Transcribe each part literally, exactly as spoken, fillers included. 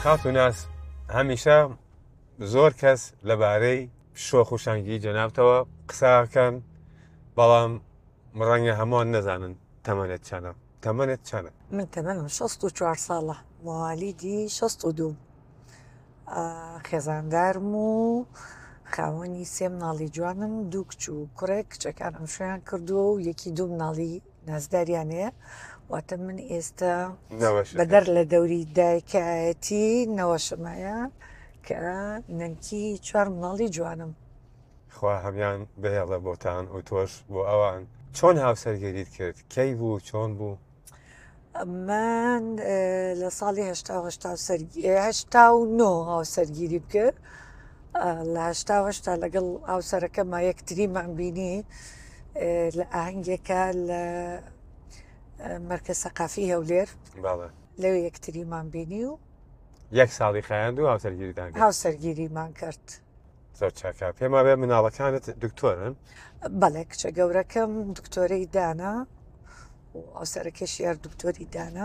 خاڵ و ناس هەمیشە زۆر کەس لەبارەی شۆخ و شەنگی جەنابتەوە قساکەن، بەڵام ڕەنگە هەمووان نەزانن تەمەنێت چەندە. تەمەنێت چەندە؟ من تەمەنم شەست و چوار ساڵە، موالیدی شەست و دوو، خێزاندارم و خاوەنی سێ مناڵی جوانم، دوو کچ و کوڕێک. کچەکانم شویان کردووە و یەکی دوو مناڵی نازداریانەیە. واتە من ئێستا بەدەر لە دەوری دایکایەتی نەوەشمایە کە نەنکی چوار مناڵی جوانم. خوا هەمیان بهێڵە بۆتان و تۆش بۆ ئەوان. چۆن هاوسەرگیریت کرد؟ کەی بوو؟ چۆن بوو؟ من لە ساڵی هەشتا و نۆ هاوسەرگیری بکرد. لە هەشتا هەشتا لەگەڵ هاوسەرەکەمە یەکتریمان بینی لە ئاهەنگێکە لە مەرکەز سەقافی هەولێر، لەوێ یەکتریمان بینی و یەک ساڵی خایاند و هاوسەرگیریتان کرد. هاوسەرگیریمان کرد. زۆر چاکە. پێما بێ مناڵەکانت دکتۆرن؟ بەڵێ، کچە گەورەکەم دکتۆرەی دانا و هاوسەرەکەش یار دکتۆری دانا.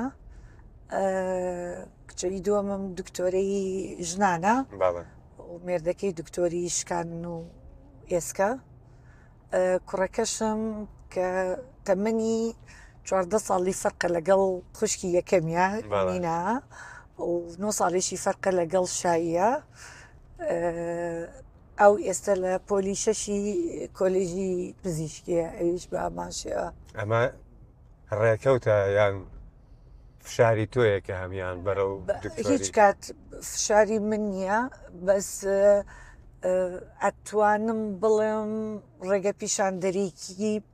کچەی دووەمم دکتۆرەی ژنانە و مێردەکەی دکتۆری شکان و ئێسکە. کوڕەکەشم کە تەمەنی چواردە ساڵی فەرقە لەگەڵ خوشکی یەکەمیە نینا و نۆ ساڵێکی فەرقە لەگەڵ شاییە. ئەو ئێستا لە پۆلی شەشی کۆلێژی پزیشکیە، ئەویش بە ئاماشەوە. ئەمە ڕێکەوتە یان فشاری تۆیە کە هەمیان بەرەو دکتۆری؟ هیچ کات فشاری من نییە، بەس ئەتوانم بڵێم ڕێگە پیشاندەریکی